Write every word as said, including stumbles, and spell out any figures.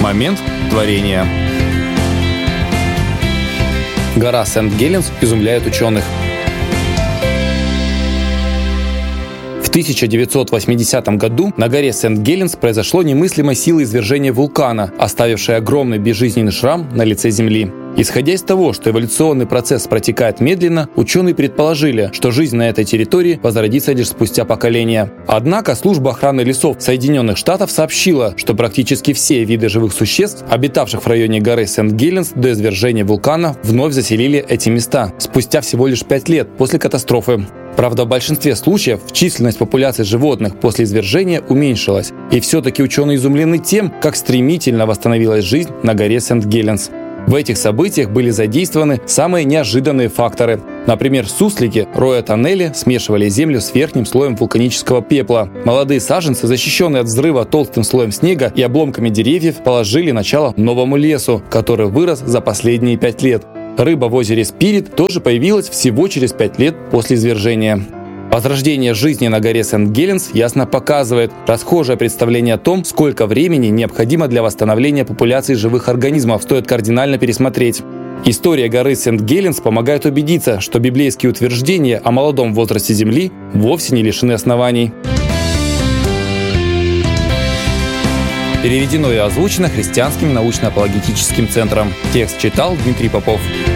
Момент творения. Гора Сент-Геленс изумляет ученых. В тысяча девятьсот восьмидесятом году на горе Сент-Геленс произошло немыслимой силой извержение вулкана, оставившее огромный безжизненный шрам на лице Земли. Исходя из того, что эволюционный процесс протекает медленно, ученые предположили, что жизнь на этой территории возродится лишь спустя поколения. Однако служба охраны лесов Соединенных Штатов сообщила, что практически все виды живых существ, обитавших в районе горы Сент-Геленс до извержения вулкана, вновь заселили эти места спустя всего лишь пять лет после катастрофы. Правда, в большинстве случаев численность популяции животных после извержения уменьшилась. И все-таки ученые изумлены тем, как стремительно восстановилась жизнь на горе Сент-Геленс. В этих событиях были задействованы самые неожиданные факторы. Например, суслики, роя тоннели, смешивали землю с верхним слоем вулканического пепла. Молодые саженцы, защищенные от взрыва толстым слоем снега и обломками деревьев, положили начало новому лесу, который вырос за последние пять лет. Рыба в озере Спирит тоже появилась всего через пять лет после извержения. Возрождение жизни на горе Сент-Геленс ясно показывает расхожее представление о том, сколько времени необходимо для восстановления популяции живых организмов, стоит кардинально пересмотреть. История горы Сент-Геленс помогает убедиться, что библейские утверждения о молодом возрасте Земли вовсе не лишены оснований. Переведено и озвучено Христианским научно-апологетическим центром. Текст читал Дмитрий Попов.